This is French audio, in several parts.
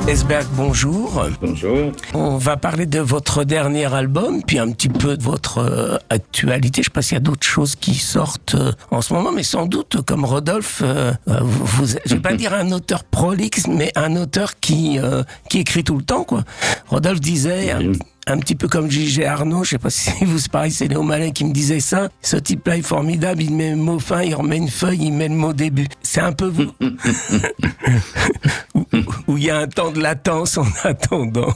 Esberg, bonjour. Bonjour. On va parler de votre dernier album, puis un petit peu de votre actualité. Je ne sais pas s'il y a d'autres choses qui sortent en ce moment, mais sans doute, comme Rodolphe, je ne vais pas dire un auteur prolixe, mais un auteur qui écrit tout le temps, quoi. Rodolphe disait... Un petit peu comme J.G. Arnaud, je sais pas si vous c'est pareil, c'est Léo Malin qui me disait ça. Ce type-là est formidable, il met le mot fin, il remet une feuille, il met le mot début. C'est un peu vous. Où il y a un temps de latence en attendant.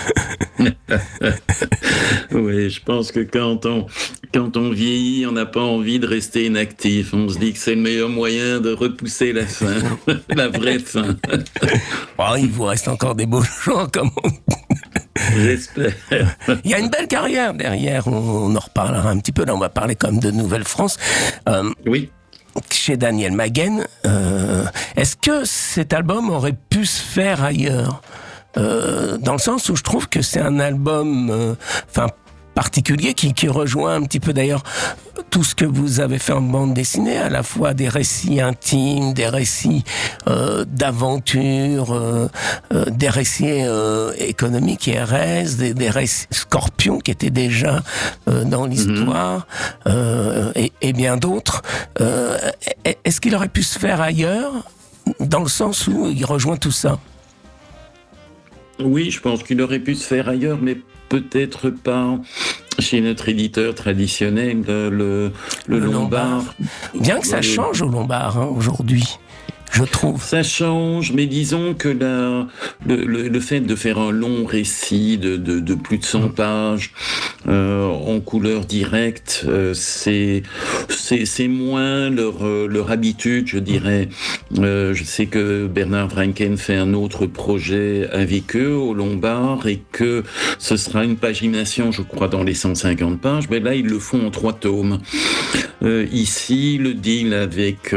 Oui, je pense que quand on vieillit, on n'a pas envie de rester inactif. On se dit que c'est le meilleur moyen de repousser la fin, la vraie fin. Oh, il vous reste encore des beaux jours, comme on... J'espère. Il y a une belle carrière derrière, on en reparlera un petit peu. Là, on va parler comme de Nouvelle-France. Oui. Chez Daniel Maguen, est-ce que cet album aurait pu se faire ailleurs ? Dans le sens où je trouve que c'est un album particulier qui rejoint un petit peu d'ailleurs tout ce que vous avez fait en bande dessinée, à la fois des récits intimes, des récits d'aventure, des récits économiques et RS, des récits Scorpion qui étaient déjà dans l'histoire, et bien d'autres. Est-ce qu'il aurait pu se faire ailleurs, dans le sens où il rejoint tout ça ? Oui, je pense qu'il aurait pu se faire ailleurs, mais peut-être pas chez notre éditeur traditionnel, le Lombard. Bien que ça change au Lombard aujourd'hui, je trouve. Ça change, mais disons que le fait de faire un long récit de plus de 100 pages en couleur directe, c'est moins leur habitude, je dirais. Je sais que Bernard Vrancken fait un autre projet avec eux au Lombard et que ce sera une pagination, je crois, dans les 150 pages. Mais là, ils le font en 3 tomes. Ici, le deal avec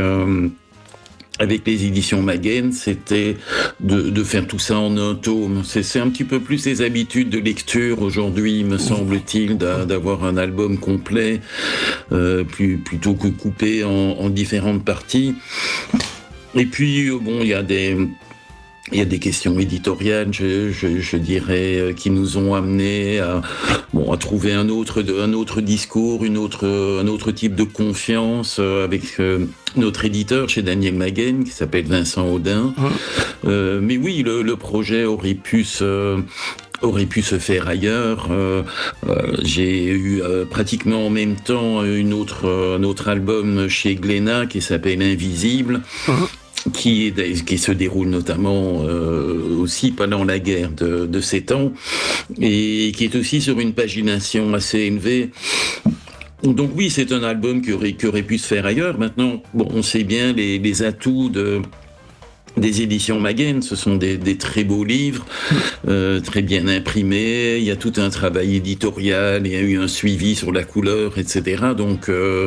les éditions Maguen, c'était de faire tout ça en un tome. C'est un petit peu plus les habitudes de lecture aujourd'hui, me semble-t-il, d'avoir un album complet, plutôt que coupé en différentes parties. Et puis, bon, il y a des questions éditoriales, je dirais, qui nous ont amenés à trouver un autre discours, un autre type de confiance avec notre éditeur chez Daniel Maguen, qui s'appelle Vincent Audin. Mais oui, le projet aurait pu se faire ailleurs. J'ai eu pratiquement en même temps un autre album chez Glénat qui s'appelle Invisible. Qui se déroule notamment aussi pendant la guerre de 7 ans et qui est aussi sur une pagination assez élevée. Donc oui, c'est un album qui aurait pu se faire ailleurs. Maintenant, on sait bien les atouts des éditions Maguen, ce sont des très beaux livres, très bien imprimés, il y a tout un travail éditorial, il y a eu un suivi sur la couleur, etc. Donc,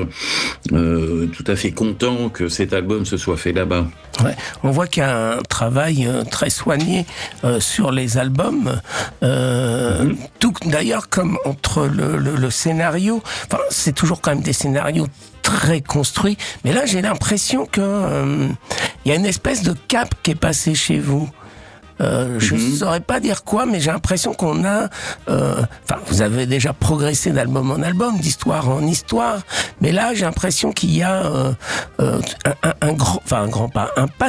tout à fait content que cet album se soit fait là-bas. Ouais, on voit qu'il y a un travail très soigné sur les albums, tout d'ailleurs comme entre le scénario, c'est toujours quand même des scénarios très construit, mais là j'ai l'impression que il y a une espèce de cap qui est passé chez vous. Je ne saurais pas dire quoi, mais j'ai l'impression qu'on a... vous avez déjà progressé d'album en album, d'histoire en histoire, mais là j'ai l'impression qu'il y a un grand pas, un pas